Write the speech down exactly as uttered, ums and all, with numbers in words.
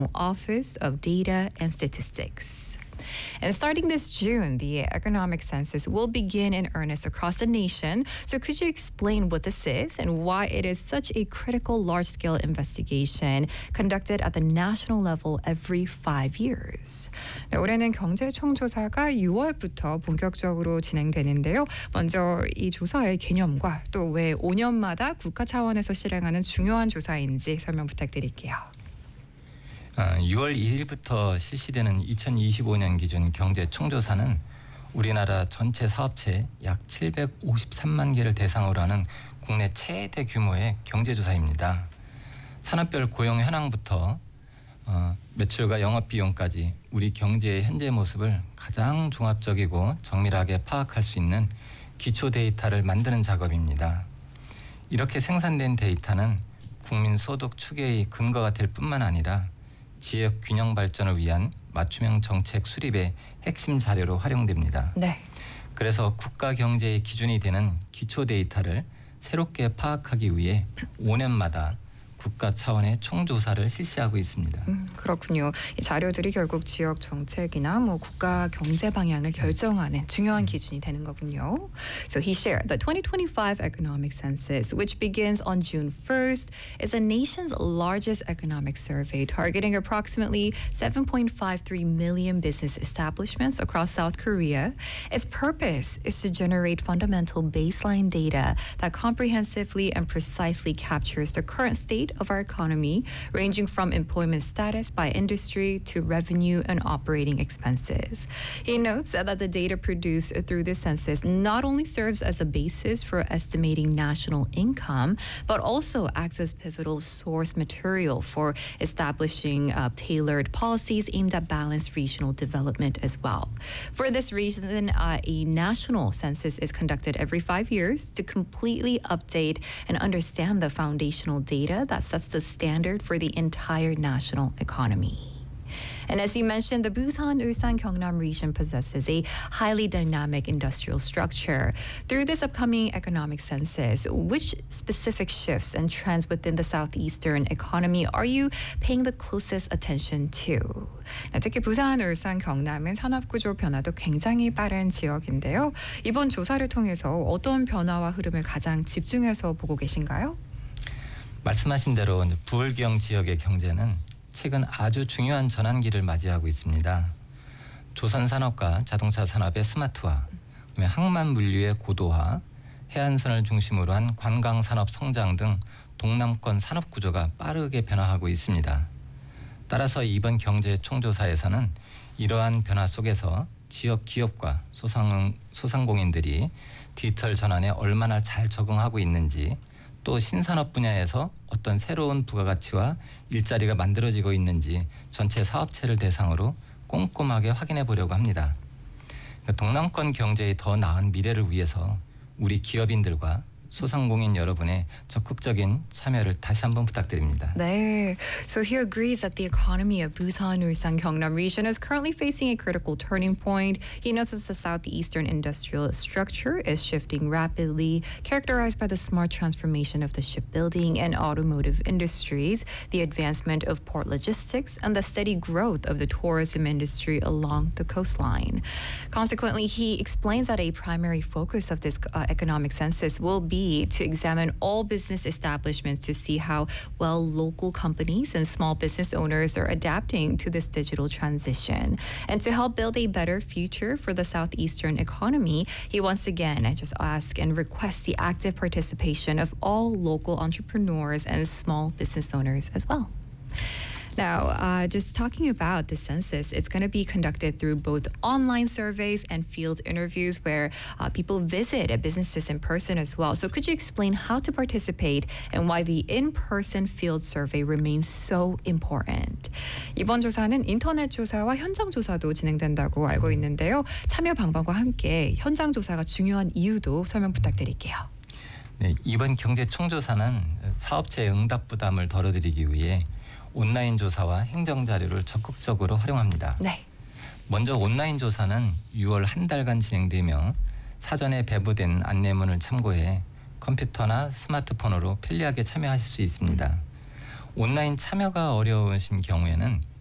Office of Data and Statistics. And starting this June, the economic census will begin in earnest across the nation. So could you explain what this is and why it is such a critical large-scale investigation conducted at the national level every five years? 네, 올해는 경제총조사가 유월부터 본격적으로 진행되는데요. 먼저 이 조사의 개념과 또 왜 오 년마다 국가 차원에서 실행하는 중요한 조사인지 설명 부탁드릴게요. 유월 일일부터 실시되는 이천이십오 년 기준 경제 총조사는 우리나라 전체 사업체 약 칠백오십삼만 개를 대상으로 하는 국내 최대 규모의 경제조사입니다. 산업별 고용 현황부터 어, 매출과 영업비용까지 우리 경제의 현재 모습을 가장 종합적이고 정밀하게 파악할 수 있는 기초 데이터를 만드는 작업입니다. 이렇게 생산된 데이터는 국민 소득 추계의 근거가 될 뿐만 아니라 지역 균형 발전을 위한 맞춤형 정책 수립의 핵심 자료로 활용됩니다. 네. 그래서 국가 경제의 기준이 되는 기초 데이터를 새롭게 파악하기 위해 오 년마다 국가 차원의 총조사를 실시하고 있습니다. 음, 그렇군요. 이 자료들이 결국 지역 정책이나 뭐 국가 경제 방향을 결정하는 중요한 기준이 되는 거군요. So he shared the twenty twenty-five economic census, which begins on June first, is the nation's largest economic survey targeting approximately seven point five three million business establishments across South Korea. Its purpose is to generate fundamental baseline data that comprehensively and precisely captures the current state of our economy, ranging from employment status by industry to revenue and operating expenses. He notes that the data produced through this census not only serves as a basis for estimating national income, but also acts as pivotal source material for establishing uh, tailored policies aimed at balanced regional development as well. For this reason, uh, a national census is conducted every five years to completely update and understand the foundational data that sets the standard for the entire national economy. And as you mentioned, the Busan, Ulsan, Gyeongnam region possesses a highly dynamic industrial structure. Through this upcoming economic census, which specific shifts and trends within the southeastern economy are you paying the closest attention to? 네, 특히 부산, 울산, 경남은 산업구조 변화도 굉장히 빠른 지역인데요. 이번 조사를 통해서 어떤 변화와 흐름을 가장 집중해서 보고 계신가요? 말씀하신 대로 부울경 지역의 경제는 최근 아주 중요한 전환기를 맞이하고 있습니다. 조선 산업과 자동차 산업의 스마트화, 항만 물류의 고도화, 해안선을 중심으로 한 관광 산업 성장 등 동남권 산업 구조가 빠르게 변화하고 있습니다. 따라서 이번 경제 총조사에서는 이러한 변화 속에서 지역 기업과 소상, 소상공인들이 디지털 전환에 얼마나 잘 적응하고 있는지, 또 신산업 분야에서 어떤 새로운 부가가치와 일자리가 만들어지고 있는지 전체 사업체를 대상으로 꼼꼼하게 확인해 보려고 합니다. 동남권 경제의 더 나은 미래를 위해서 우리 기업인들과 소상공인 여러분의 적극적인 참여를 다시 한번 부탁드립니다. 네. So he agrees that the economy of Busan, Ulsan, Gyeongnam region is currently facing a critical turning point. He notes that the southeastern industrial structure is shifting rapidly, characterized by the smart transformation of the shipbuilding and automotive industries, the advancement of port logistics, and the steady growth of the tourism industry along the coastline. Consequently, he explains that a primary focus of this uh, economic census will be to examine all business establishments to see how well local companies and small business owners are adapting to this digital transition. And to help build a better future for the southeastern economy, he once again just asks and requests the active participation of all local entrepreneurs and small business owners as well. Now, uh, just talking about the census, it's going to be conducted through both online surveys and field interviews where uh, people visit businesses in person as well. So could you explain how to participate and why the in-person field survey remains so important? 이번 조사는 인터넷 조사와 현장 조사도 진행된다고 알고 있는데요. 참여 방법과 함께 현장 조사가 중요한 이유도 설명 부탁드릴게요. 네, 이번 경제 총조사는 사업체 응답 부담을 덜어드리기 위해 온라인 조사와 행정 자료를 적극적으로 활용합니다. 네. 먼저 온라인 조사는 유월 한 달간 진행되며 사전에 배부된 안내문을 참고해 컴퓨터나 스마트폰으로 편리하게 참여하실 수 있습니다. 온라인 참여가 어려우신 경우에는